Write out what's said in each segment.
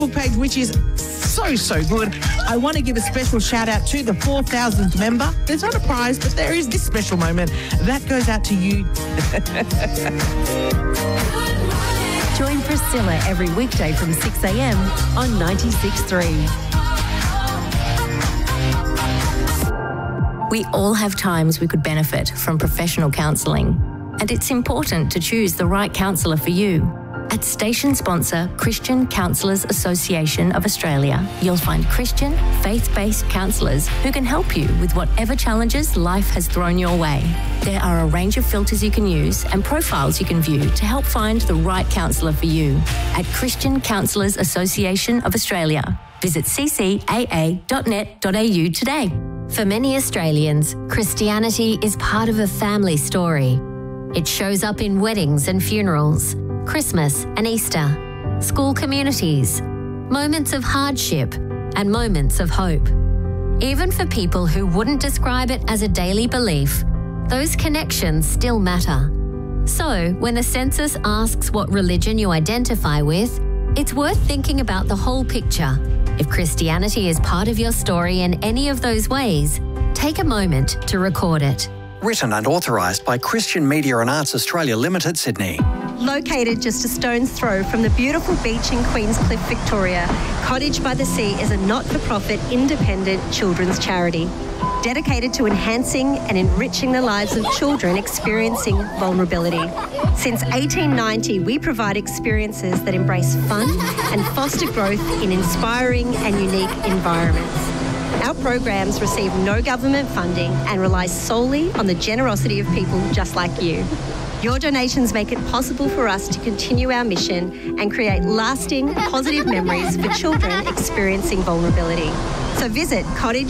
page, which is so good. I want to give a special shout out to the 4,000th member. There's not a prize, but there is this special moment that goes out to you. Join Priscilla every weekday from 6 a.m. on 96.3. We all have times we could benefit from professional counselling, and it's important to choose the right counsellor for you. At station sponsor Christian Counsellors Association of Australia, you'll find Christian, faith-based counsellors who can help you with whatever challenges life has thrown your way. There are a range of filters you can use and profiles you can view to help find the right counsellor for you. At Christian Counsellors Association of Australia, visit ccaa.net.au today. For many Australians, Christianity is part of a family story. It shows up in weddings and funerals, Christmas and Easter, school communities, moments of hardship and moments of hope. Even for people who wouldn't describe it as a daily belief, those connections still matter. So, when the census asks what religion you identify with, it's worth thinking about the whole picture. If Christianity is part of your story in any of those ways, take a moment to record it. Written and authorised by Christian Media and Arts Australia Limited, Sydney. Located just a stone's throw from the beautiful beach in Queenscliff, Victoria, Cottage by the Sea is a not-for-profit, independent children's charity dedicated to enhancing and enriching the lives of children experiencing vulnerability. Since 1890, we provide experiences that embrace fun and foster growth in inspiring and unique environments. Our programs receive no government funding and rely solely on the generosity of people just like you. Your donations make it possible for us to continue our mission and create lasting, positive memories for children experiencing vulnerability. So visit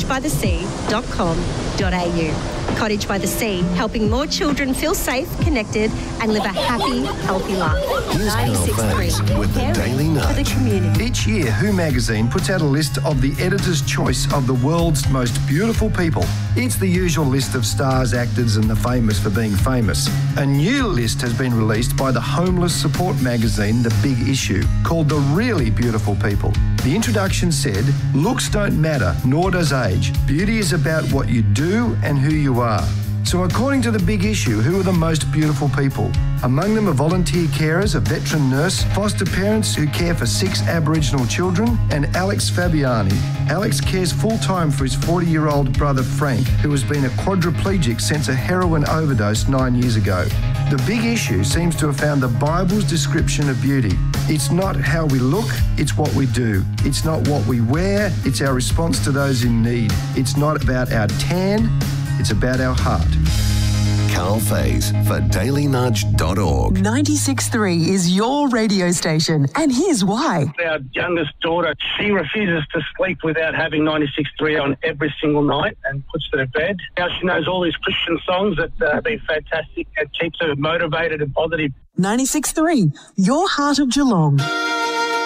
cottagebythesea.com.au. Cottage by the Sea, helping more children feel safe, connected and live a happy, healthy life. Here's Carl Faze with the Daily Nudge. For the community. Each year, Who magazine puts out a list of the editor's choice of the world's most beautiful people. It's the usual list of stars, actors and the famous for being famous. A new list has been released by the homeless support magazine The Big Issue, called The Really Beautiful People. The introduction said, "Looks don't matter, nor does age. Beauty is about what you do and who you are." So according to The Big Issue, who are the most beautiful people? Among them are volunteer carers, a veteran nurse, foster parents who care for 6 Aboriginal children, and Alex Fabiani. Alex cares full-time for his 40-year-old brother Frank, who has been a quadriplegic since a heroin overdose 9 years ago. The Big Issue seems to have found the Bible's description of beauty. It's not how we look, it's what we do. It's not what we wear, it's our response to those in need. It's not about our tan, it's about our heart. Carl Faze for dailynudge.org. 96.3 is your radio station, and here's why. Our youngest daughter, she refuses to sleep without having 96.3 on every single night and puts her to bed. Now she knows all these Christian songs that have been fantastic and keeps her motivated and positive. 96.3, your heart of Geelong.